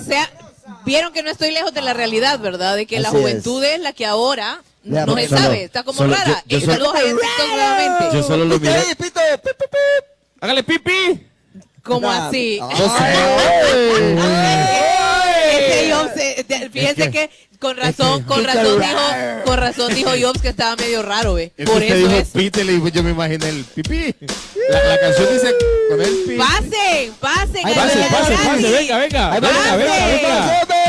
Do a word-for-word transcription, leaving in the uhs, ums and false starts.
sea, vieron que no estoy lejos de la realidad, ¿verdad? De que la Así juventud es. es la que ahora Ya, no se solo- sabe, está como solo- rara. yo- yo Y solo- saludos ahí en TikTok nuevamente. Yo solo lo miré. Pito, pito, pip, pip, pip. Hágale pipi. Como Ah, así. ah, No sé. Ese Jobs, eh, de- fíjense Es que- que con razón, con razón dijo, con razón dijo Jobs que estaba medio raro, ¿ve? Es Por que usted eso dijo es. pítele y yo me imaginé el pipí. La, la canción dice con el pipí. Pasen, pasen. Ahí el va, Pase, de pase, Nati. pase, venga, venga. Ahí va, Venga, ahí va, venga, ahí va. venga.